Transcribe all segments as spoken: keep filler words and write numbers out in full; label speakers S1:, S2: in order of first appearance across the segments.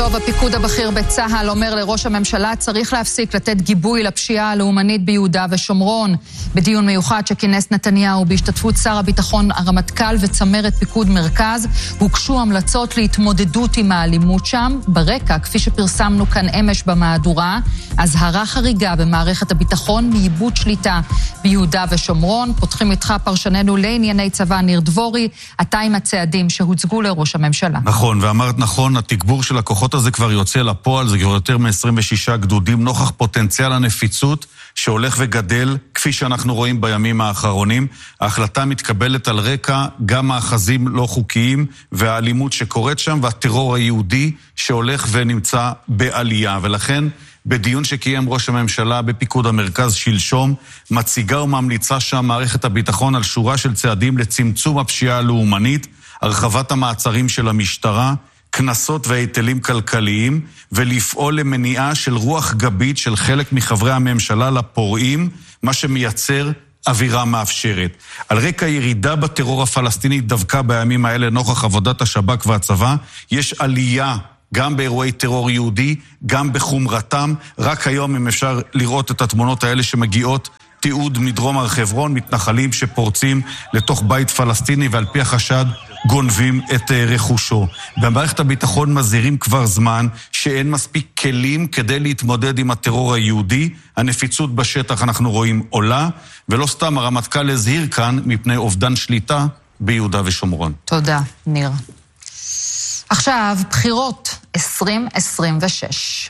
S1: טוב, הפיקוד הבכיר בצה"ל אומר לראש הממשלה צריך להפסיק לתת גיבוי לפשיעה הלאומנית ביהודה ושומרון. בדיון מיוחד שכינס נתניהו בהשתתפות שר הביטחון הרמטכ"ל וצמרת פיקוד מרכז, הוגשו המלצות להתמודדות עם האלימות שם. ברקע, כפי שפרסמנו כאן אמש במהדורה, הזהרה חריגה במערכת הביטחון מאיבוד שליטה ביהודה ושומרון. פותחים איתך פרשננו לענייני צבא ניר דבורי, אתה עם הצעדים שהוצגו לראש הממשלה.
S2: נכון, ואמרת נכון, התגבור של הכוחות הזה כבר יוצא לפועל, זה כבר יותר מ-עשרים ושישה גדודים, נוכח פוטנציאל הנפיצות שהולך וגדל, כפי שאנחנו רואים בימים האחרונים. ההחלטה מתקבלת על רקע גם מאחזים לא חוקיים, והאלימות שקורית שם, והטרור היהודי שהולך ונמצא בעלייה. ולכן, בדיון שקיים ראש הממשלה בפיקוד המרכז שלשום, מציגה וממליצה שם מערכת הביטחון על שורה של צעדים לצמצום הפשיעה הלאומנית, הרחבת המעצרים של המשטרה, כנסות והיטלים כלכליים, ולפעול למניעה של רוח גבית של חלק מחברי הממשלה לפורעים, מה שמייצר אווירה מאפשרת. על רקע ירידה בטרור הפלסטיני דווקא בימים האלה נוכח עבודת השב"כ והצבא, יש עלייה גם באירועי טרור יהודי, גם בחומרתם. רק היום אם אפשר לראות את התמונות האלה שמגיעות, תיעוד מדרום הר חברון, מתנחלים שפורצים לתוך בית פלסטיני ועל פי החשד גונבים את רכושו. במערכת הביטחון מזהירים כבר זמן שאין מספיק כלים כדי להתמודד עם הטרור היהודי. הנפיצות בשטח אנחנו רואים עולה, ולא סתם הרמטכ"ל הזהיר כאן מפני אובדן שליטה ביהודה ושומרון.
S1: תודה, ניר. עכשיו, בחירות עשרים עשרים ושש.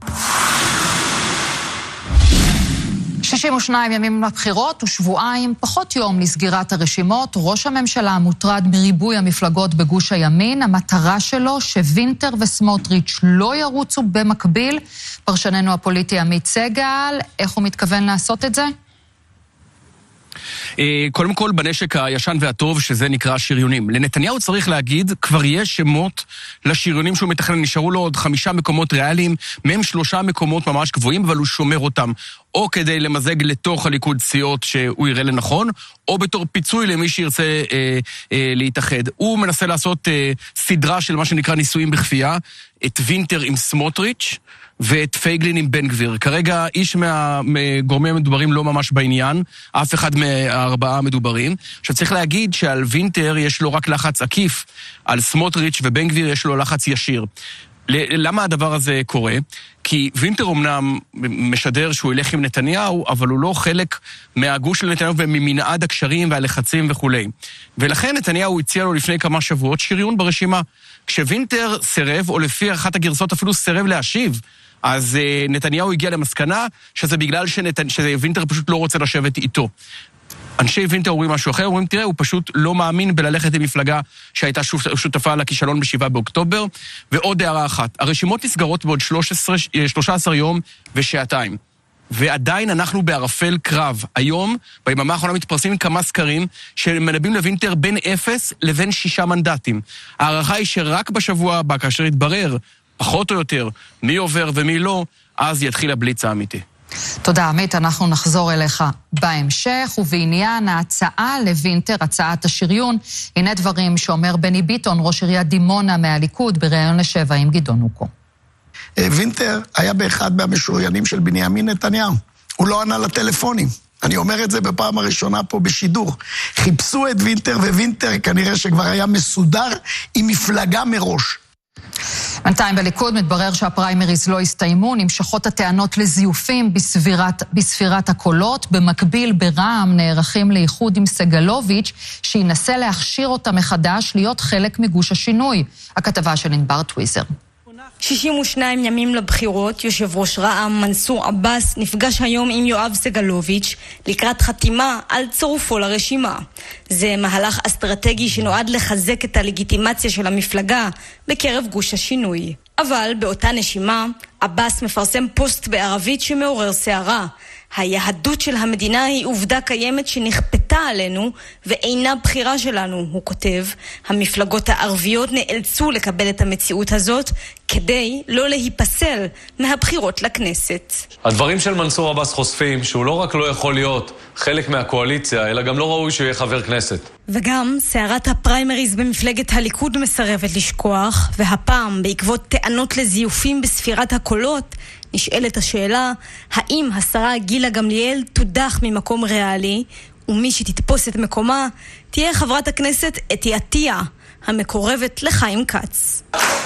S1: שישים ושניים ימים לבחירות ושבועיים, פחות יום לסגירת הרשימות. ראש הממשלה מוטרד מריבוי המפלגות בגוש הימין. המטרה שלו שווינטר וסמוטריץ' לא ירוצו במקביל. פרשננו הפוליטי עמית סגל, איך הוא מתכוון לעשות את זה?
S3: קודם כל בנשק הישן והטוב שזה נקרא שריונים. לנתניהו צריך להגיד, כבר יש שמות לשריונים שהוא מתכנן, נשארו לו עוד חמישה מקומות ריאליים, מהם שלושה מקומות ממש גבוהים, אבל הוא שומר אותם, או כדי למזג לתוך הליכוד סיעות שהוא יראה לנכון, או בתור פיצוי למי שירצה אה, אה, להתאחד. הוא מנסה לעשות אה, סדרה של מה שנקרא ניסויים בכפייה, את וינטר עם סמוטריץ', ואת פייגלין עם בן גביר. כרגע איש מהגורמים המדוברים לא ממש בעניין, אף אחד מהארבעה המדוברים. עכשיו צריך להגיד שעל וינטר יש לו רק לחץ עקיף, על סמוטריץ' ובן גביר יש לו לחץ ישיר. למה הדבר הזה קורה? כי וינטר אומנם משדר שהוא ילך עם נתניהו, אבל הוא לא חלק מהגוש של נתניהו וממנעד הקשרים והלחצים וכו'. ולכן נתניהו הציע לו לפני כמה שבועות שריון ברשימה. כשווינטר סירב, או לפי אחת הגרסות אפילו סירב להשיב, אז uh, נתניהו הגיע למסקנה שזה בגלל שנת... שווינטר פשוט לא רוצה לשבת איתו. אנשי וינטר אומרים משהו אחר, אומרים, תראה, הוא פשוט לא מאמין בללכת עם מפלגה שהייתה שותפה לכישלון בשבעה באוקטובר. ועוד הערה אחת, הרשימות נסגרות בעוד שלושה עשר יום ושעתיים. ועדיין אנחנו בערפל קרב. היום, ביממה האחרונה מתפרסמים כמה סקרים שמנבאים לוינטר בין אפס לבין שישה מנדטים. הערכה היא שרק בשבוע הבא, כאשר יתברר פחות או יותר מי עובר ומי לא, אז יתחיל הבליץ האמיתי.
S1: תודה עמית, אנחנו נחזור אליך בהמשך, ובעניין ההצעה לוינטר, הצעת השריון, הנה דברים שאומר בני ביטון, ראש עיריית דימונה מהליכוד, בראיון לשבע עם גדעון אוקו.
S4: וינטר היה באחד מהמשוריינים של בנימין נתניהו, הוא לא ענה לטלפונים. אני אומר את זה בפעם הראשונה פה בשידור. חיפשו את וינטר, ווינטר כנראה שכבר היה מסודר עם מפלגה מראש.
S1: בינתיים בליכוד מתברר שהפריימריז לא הסתיימו, נמשכות הטענות לזיופים בספירת, בספירת הקולות. במקביל ברע"מ נערכים לאיחוד עם סגלוביץ' שינסה להכשיר אותה מחדש להיות חלק מגוש השינוי. הכתבה של ענבר טוויזר.
S5: שישים ושניים ימים לבחירות, יושב ראש רע"מ מנסור עבאס נפגש היום עם יואב סגלוביץ' לקראת חתימה על צירופו לרשימה. זה מהלך אסטרטגי שנועד לחזק את הלגיטימציה של המפלגה בקרב גוש השינוי. אבל באותה נשימה, עבאס מפרסם פוסט בערבית שמעורר שערה. היהדות של המדינה היא עובדה קיימת שנכפתה נכפתה עלינו ואינה בחירה שלנו, הוא כותב. המפלגות הערביות נאלצו לקבל את המציאות הזאת כדי לא להיפסל מהבחירות לכנסת.
S6: הדברים של מנסור עבאס חושפים שהוא לא רק לא יכול להיות חלק מהקואליציה, אלא גם לא ראוי שהוא יהיה חבר כנסת.
S5: וגם סערת הפריימריז במפלגת הליכוד מסרבת לשכוח, והפעם בעקבות טענות לזיופים בספירת הקולות, נשאלת השאלה, האם השרה גילה גמליאל תודח ממקום ריאלי, ומי שתתפוס את מקומה תהיה חברת הכנסת אתי עטיה, המקורבת לחיים כץ.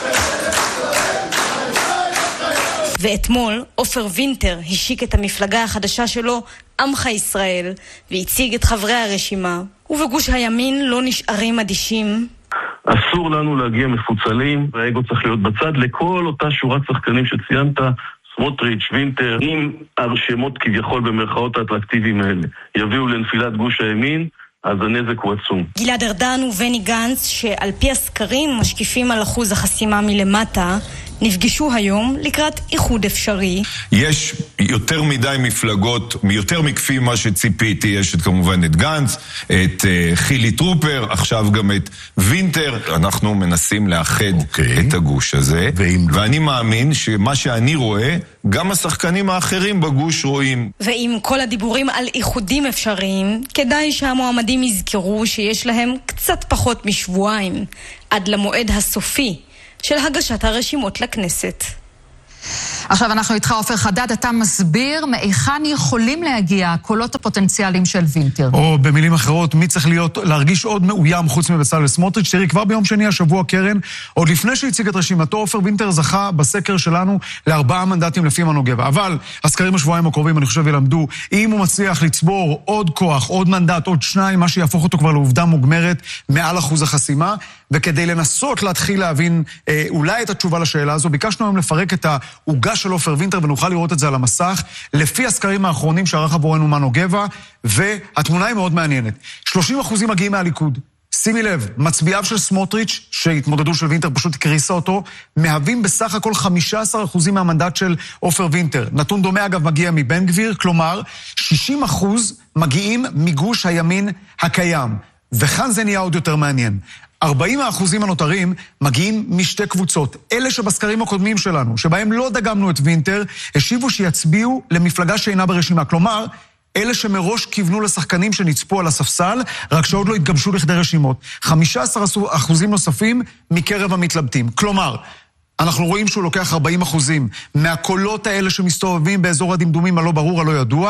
S5: ואתמול עופר וינטר השיק את המפלגה החדשה שלו, עמך ישראל, והציג את חברי הרשימה, ובגוש הימין לא נשארים אדישים.
S7: אסור לנו להגיע מפוצלים, והאגו צריך להיות בצד לכל אותה שורת שחקנים שציינת, סמוטריץ', וינטר, אם הרשימות כביכול במרכאות האטרקטיביים האלה יביאו לנפילת גוש הימין, אז הנזק הוא עצום.
S5: גלעד ארדן ובני גנץ, שעל פי הסקרים משקיפים על אחוז החסימה מלמטה, נפגשו היום לקראת איחוד אפשרי.
S8: יש יותר מדי מפלגות, יותר מכפי מה שציפיתי, יש את כמובן את גנץ, את uh, חילי טרופר, עכשיו גם את וינטר. אנחנו מנסים לאחד okay. את הגוש הזה, ואני מאמין שמה שאני רואה, גם השחקנים האחרים בגוש רואים.
S5: ועם כל הדיבורים על איחודים אפשריים, כדאי שהמועמדים יזכרו שיש להם קצת פחות משבועיים, עד למועד הסופי של הגשת הרשימות לכנסת.
S1: עכשיו אנחנו איתך עופר חדד, אתה מסביר מאיכן יכולים להגיע הקולות הפוטנציאליים של וינטר.
S9: או במילים אחרות, מי צריך להיות, להרגיש עוד מאוים חוץ מבצלאל סמוטריץ'. תראי, כבר ביום שני השבוע קרן, עוד לפני שהציג את רשימתו, עופר וינטר זכה בסקר שלנו לארבעה מנדטים לפי מנו גבע. אבל הסקרים השבועיים הקרובים, אני חושב, ילמדו, אם הוא מצליח לצבור עוד כוח, עוד מנדט, עוד שניים, מה שיהפוך אותו כבר לעובדה מוגמרת מעל אחוז החסימה, וכדי לנסות להתחיל להבין אה, אולי את התשובה לשאלה הזו, ביקשנו היום לפרק את העוגה של עופר וינטר, ונוכל לראות את זה על המסך, לפי הסקרים האחרונים שערך עבורנו מנו גבע, והתמונה היא מאוד מעניינת. שלושים אחוזים מגיעים מהליכוד. שימי לב, מצביעיו של סמוטריץ', שהתמודדו של וינטר פשוט הקריסה אותו, מהווים בסך הכל חמישה עשר אחוזים מהמנדט של עופר וינטר. נתון דומה אגב מגיע מבן גביר, כלומר, שישים אחוז מגיעים מגוש הימין הקיים. וכאן זה נהיה עוד יותר מעניין. ארבעים האחוזים הנותרים מגיעים משתי קבוצות. אלה שבסקרים הקודמים שלנו, שבהם לא דגמנו את וינטר, השיבו שיצביעו למפלגה שאינה ברשימה. כלומר, אלה שמראש כיוונו לשחקנים שנצפו על הספסל, רק שעוד לא התגבשו לכדי רשימות. חמישה עשר אחוזים נוספים מקרב המתלבטים. כלומר, אנחנו רואים שהוא לוקח ארבעים אחוזים מהקולות האלה שמסתובבים באזור הדמדומים הלא ברור, הלא ידוע.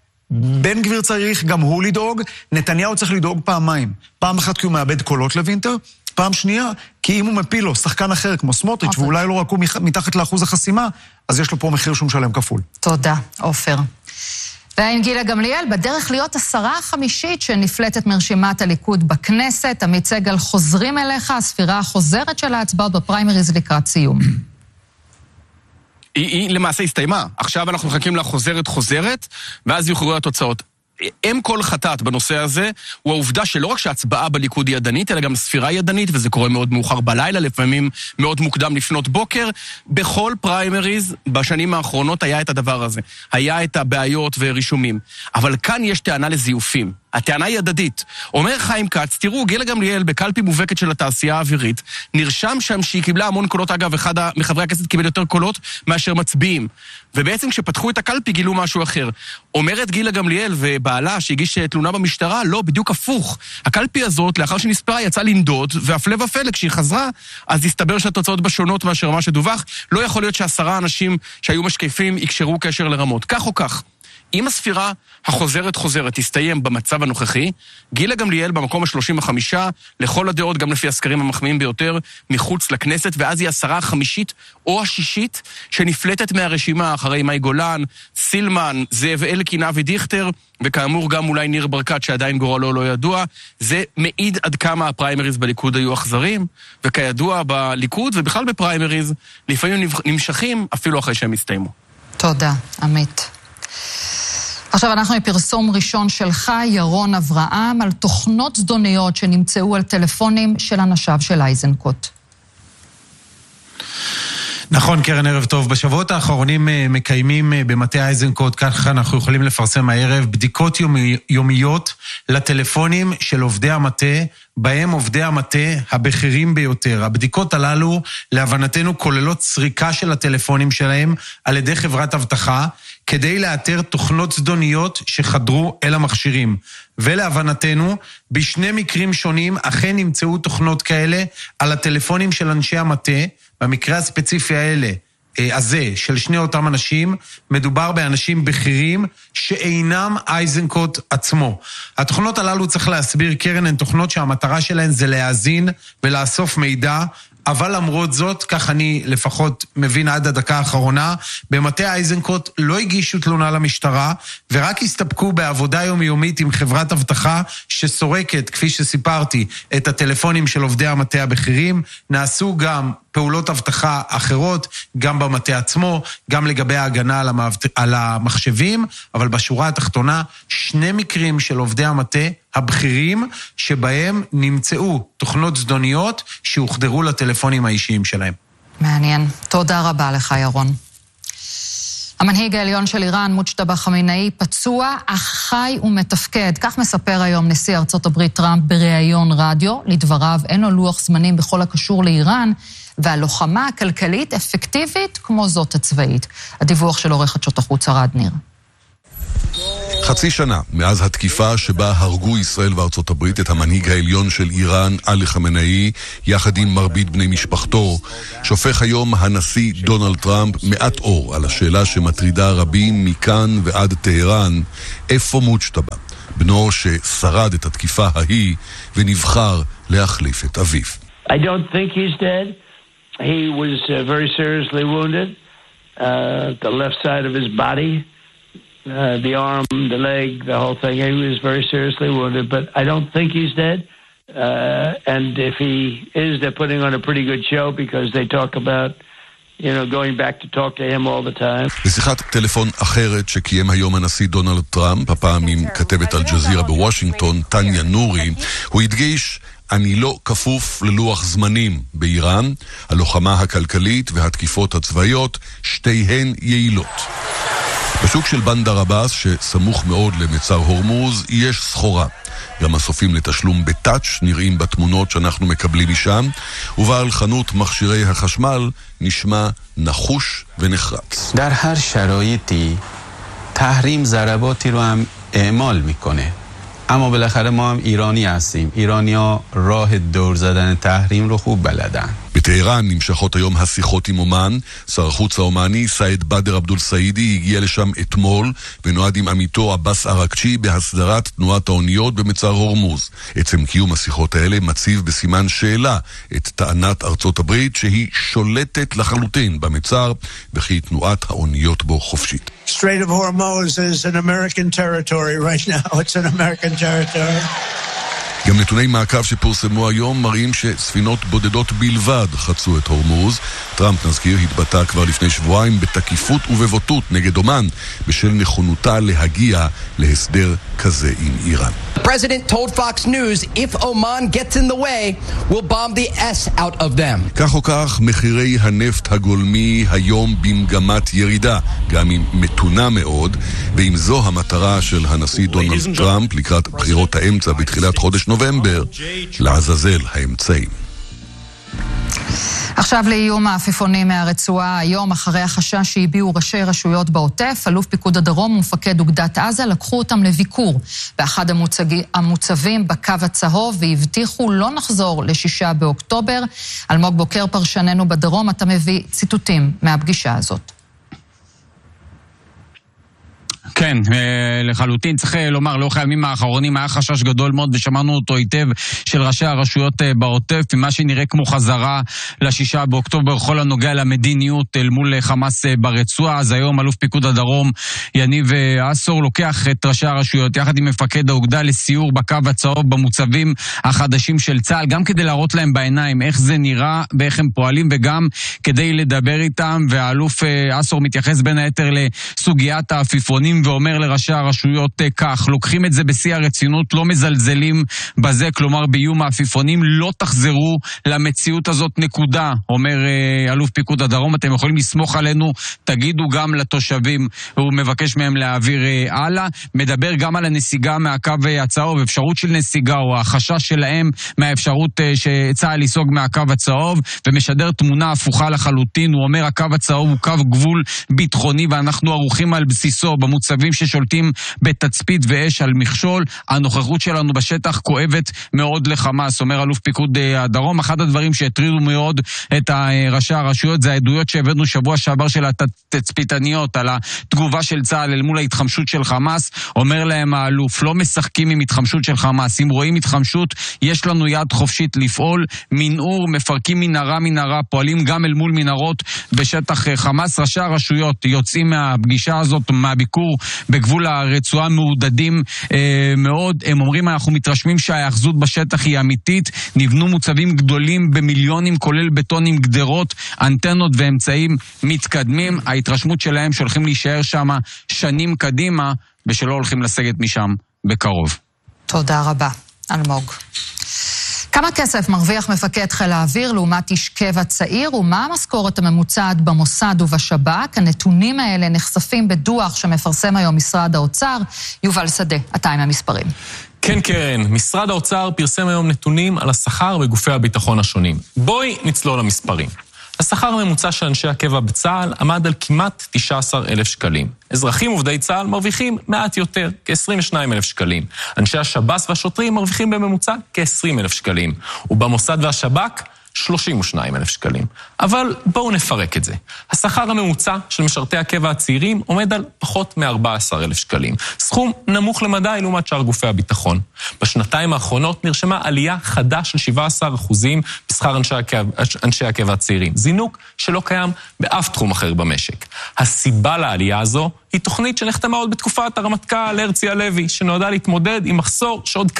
S9: בן גביר צריך גם הוא לדאוג, נתניהו צריך לדאוג פעמיים. פעם אחת כי הוא מאבד קולות לוינטר, פעם שנייה כי אם הוא מפיל לו שחקן אחר כמו סמוטריץ' okay. ואולי לא רק הוא מתחת לאחוז החסימה, אז יש לו פה מחיר שהוא משלם כפול.
S1: תודה, עופר. ועם גילה גמליאל, בדרך להיות השרה החמישית שנפלטת מרשימת הליכוד בכנסת, עמית סגל, חוזרים אליך, הספירה החוזרת של ההצבעות בפריימריז לקראת סיום.
S3: היא, היא למעשה הסתיימה. עכשיו אנחנו מחכים לה חוזרת חוזרת, ואז יוכרו התוצאות. אם כל חטאת בנושא הזה, הוא העובדה שלא רק שההצבעה בליכוד היא ידנית, אלא גם ספירה ידנית, וזה קורה מאוד מאוחר בלילה, לפעמים מאוד מוקדם לפנות בוקר. בכל פריימריז בשנים האחרונות היה את הדבר הזה. היה את הבעיות ורישומים. אבל כאן יש טענה לזיופים. הטענה היא הדדית. אומר חיים כץ, תראו, גילה גמליאל בקלפי מובהקת של התעשייה האווירית, נרשם שם שהיא קיבלה המון קולות, אגב, אחד מחברי הכנסת קיבל יותר קולות מאשר מצביעים. ובעצם כשפתחו את הקלפי גילו משהו אחר. אומרת גילה גמליאל ובעלה שהגיש תלונה במשטרה, לא, בדיוק הפוך. הקלפי הזאת, לאחר שנספרה, יצאה לנדוד, והפלא ופלא, כשהיא חזרה, אז הסתבר שהתוצאות בשונות מאשר מה שדווח. לא יכול להיות שעשרה אנשים שהיו משקיפים יקשרו קשר לרמות. כך או כך. אם הספירה החוזרת חוזרת תסתיים במצב הנוכחי, גילה גמליאל במקום ה-שלושים וחמש, לכל הדעות, גם לפי הסקרים המחמיאים ביותר, מחוץ לכנסת, ואז היא השרה החמישית או השישית שנפלטת מהרשימה אחרי מאי גולן, סילמן, זאב אלקין, אבי דיכטר, וכאמור גם אולי ניר ברקת שעדיין גורלו לא ידוע. זה מעיד עד כמה הפריימריז בליכוד היו אכזרים, וכידוע בליכוד ובכלל בפריימריז לפעמים נמשכים אפילו אחרי שהם הסתיימו.
S1: תודה, עמית. עכשיו אנחנו בפרסום ראשון שלך, ירון אברהם, על תוכנות זדוניות שנמצאו על טלפונים של אנשיו של אייזנקוט.
S10: נכון, קרן, ערב טוב. בשבועות האחרונים מקיימים במטה איזנקוט, ככה אנחנו יכולים לפרסם הערב, בדיקות יומי, יומיות לטלפונים של עובדי המטה, בהם עובדי המטה הבכירים ביותר. הבדיקות הללו, להבנתנו, כוללות סריקה של הטלפונים שלהם על ידי חברת אבטחה, כדי לאתר תוכנות זדוניות שחדרו אל המכשירים. ולהבנתנו, בשני מקרים שונים, אכן נמצאו תוכנות כאלה על הטלפונים של אנשי המטה. במקרה הספציפי האלה, הזה, של שני אותם אנשים, מדובר באנשים בכירים שאינם איזנקוט עצמו. התוכנות הללו, צריך להסביר, קרן, הן תוכנות שהמטרה שלהן זה להאזין ולאסוף מידע, אבל למרות זאת, כך אני לפחות מבין עד הדקה האחרונה, במטה איזנקוט לא הגישו תלונה למשטרה, ורק הסתפקו בעבודה יומיומית עם חברת אבטחה שסורקת, כפי שסיפרתי, את הטלפונים של עובדי המטה הבכירים. נעשו גם פעולות אבטחה אחרות, גם במטה עצמו, גם לגבי ההגנה על, המעבט... על המחשבים, אבל בשורה התחתונה, שני מקרים של עובדי המטה הבכירים, שבהם נמצאו תוכנות זדוניות שהוחדרו לטלפונים האישיים שלהם.
S1: מעניין. תודה רבה לך, ירון. המנהיג העליון של איראן, מוג'טבא חמינאי, פצוע, אך חי ומתפקד. כך מספר היום נשיא ארצות הברית טראמפ בריאיון רדיו. לדבריו, אין לו לוח זמנים בכל הקשור לאיראן, והלוחמה הכלכלית אפקטיבית כמו זאת הצבאית. הדיווח של עורך חדשות החוץ ערד ניר.
S11: חצי שנה מאז התקיפה שבה הרגו ישראל וארצות הברית את המנהיג העליון של איראן, עלי חמינאי, יחד עם מרבית בני משפחתו, שופך היום הנשיא דונלד טראמפ מעט אור על השאלה שמטרידה רבים מכאן ועד טהרן, איפה מוג'טבא, בנו ששרד את התקיפה ההיא ונבחר להחליף את אביו.
S12: I don't think he's dead. He was uh, very seriously wounded. Uh, the left side of his body. Uh, the arm, the leg, the whole thing. He was very seriously wounded, but I don't think he's dead. Uh, and if he is, they're putting on a pretty good show because they talk about, you know, going back to talk to him all the time.
S11: בשיחת טלפון אחרת שקיים היום הנשיא דונלד טראמפ, הפעם עם כתבת אל ג'זירה בוושינגטון, טניה נורי, הוא הדגיש, אני לא כפוף ללוח זמנים באיראן, הלוחמה הכלכלית והתקיפות הצבאיות, שתיהן יעילות. בשוק של בנדר עבאס, שסמוך מאוד למצר הורמוז, יש סחורה. גם מסופים לתשלום בטאץ' נראים בתמונות שאנחנו מקבלים משם, ובעל חנות מכשירי החשמל נשמע נחוש ונחרץ.
S13: در هر شرایطی تحریم ضرباتی رو هم اعمال میکنه. اما بالاخره ما هم ایرانی هستیم. ایرانی‌ها راه دور زدن تحریم رو خوب بلدن.
S11: בטהרן נמשכות היום השיחות עם אומן. שר החוץ האומני סייד בדר עבדול סעידי הגיע לשם אתמול ונועד עם עמיתו עבאס ערקצ'י בהסדרת תנועת האוניות במצר הורמוז. עצם קיום השיחות האלה מציב בסימן שאלה את טענת ארצות הברית שהיא שולטת לחלוטין במצר וכי תנועת האוניות בו חופשית.
S14: Strait of Hormuz is an American territory right now. It's an American territory.
S11: גם נתוני מעקב שפורסמו היום מראים שספינות בודדות בלבד חצו את הורמוז. טראמפ, נזכיר, התבטא כבר לפני שבועיים בתקיפות ובבוטות נגד אומן בשל נכונותה להגיע להסדר כזה עם איראן.
S15: The president told Fox News if Oman gets in the way, we'll bomb the S out of them.
S11: כך או כך, מחירי הנפט הגולמי היום במגמת ירידה, גם אם מתונה מאוד, ועם זו המטרה של הנשיא דונלד טראמפ לקראת בחירות האמצע בתחילת חודש נובמבר, לעזאזל האמצעים.
S1: עכשיו לאיום העפיפונים מהרצועה. היום, אחרי החשש שהביעו ראשי רשויות בעוטף, אלוף פיקוד הדרום ומפקד אוגדת עזה לקחו אותם לביקור באחד המוצג... המוצבים בקו הצהוב, והבטיחו לא נחזור לשישה באוקטובר. אלמוג בוקר, פרשננו בדרום, אתה מביא ציטוטים מהפגישה הזאת.
S16: כן, לחלוטין. צריך לומר, לאורך הימים האחרונים היה חשש גדול מאוד, ושמענו אותו היטב, של ראשי הרשויות בעוטף, ממה שנראה כמו חזרה לשישה באוקטובר, כל הנוגע למדיניות אל מול חמאס ברצועה. אז היום אלוף פיקוד הדרום, יניב אסור, לוקח את ראשי הרשויות, יחד עם מפקד האוגדה, לסיור בקו הצהוב, במוצבים החדשים של צה"ל, גם כדי להראות להם בעיניים איך זה נראה, ואיך הם פועלים, וגם כדי לדבר איתם. והאלוף אסור מתייחס בין היתר לסוגיית העפיפונים, ואומר לראשי הרשויות כך, לוקחים את זה בשיא הרצינות, לא מזלזלים בזה, כלומר באיום העפיפונים, לא תחזרו למציאות הזאת נקודה, אומר אלוף פיקוד הדרום, אתם יכולים לסמוך עלינו, תגידו גם לתושבים, הוא מבקש מהם להעביר הלאה, מדבר גם על הנסיגה מהקו הצהוב, אפשרות של נסיגה או החשש שלהם מהאפשרות שצה"ל ייסוג מהקו הצהוב, ומשדר תמונה הפוכה לחלוטין, הוא אומר הקו הצהוב הוא קו גבול ביטחוני ואנחנו ערוכים על בסיסו במוצבים ששולטים בתצפית ואש על מכשול, הנוכחות שלנו בשטח כואבת מאוד לחמאס, אומר אלוף פיקוד הדרום. אחד הדברים שהטרידו מאוד את ראשי הרשויות זה העדויות שהבאנו שבוע שעבר של התצפיתניות על התגובה של צה"ל אל מול ההתחמשות של חמאס, אומר להם האלוף, לא משחקים עם התחמשות של חמאס, אם רואים התחמשות יש לנו יד חופשית לפעול, מנעור, מפרקים מנהרה מנהרה, פועלים גם אל מול מנהרות בשטח חמאס. ראשי הרשויות יוצאים מהפגישה הזאת, מהביקור בגבול הרצועה מעודדים אה, מאוד, הם אומרים אנחנו מתרשמים שההאחזות בשטח היא אמיתית, נבנו מוצבים גדולים במיליונים כולל בטונים, גדרות, אנטנות ואמצעים מתקדמים, ההתרשמות שלהם שהולכים להישאר שם שנים קדימה ושלא הולכים לסגת משם בקרוב.
S1: תודה רבה, אלמוג. כמה כסף מרוויח מפקד חיל האוויר לעומת איש קבע צעיר, ומה המשכורת הממוצעת במוסד ובשב"כ? הנתונים האלה נחשפים בדוח שמפרסם היום משרד האוצר. יובל שדה, אתה עם המספרים.
S17: כן, קרן, משרד האוצר פרסם היום נתונים על השכר בגופי הביטחון השונים. בואי נצלול למספרים. השכר הממוצע של אנשי הקבע בצה"ל עמד על כמעט תשעה עשר אלף שקלים. אזרחים עובדי צה"ל מרוויחים מעט יותר, כ-עשרים ושניים אלף שקלים. אנשי השב"ס והשוטרים מרוויחים בממוצע כ-עשרים אלף שקלים. ובמוסד והשב"כ, שלושים ושניים אלף שקלים. אבל בואו נפרק את זה. השכר הממוצע של משרתי הקבע הצעירים עומד על פחות מ-ארבעה עשר אלף שקלים. סכום נמוך למדי לעומת שאר גופי הביטחון. בשנתיים האחרונות נרשמה עלייה חדה של שבעה עשר אחוזים בשכר אנשי הקבע, אנשי הקבע הצעירים. זינוק שלא קיים באף תחום אחר במשק. הסיבה לעלייה הזו היא תוכנית שנחתמה עוד בתקופת הרמטכ"ל הרצי הלוי, שנועדה להתמודד עם מחסור שעוד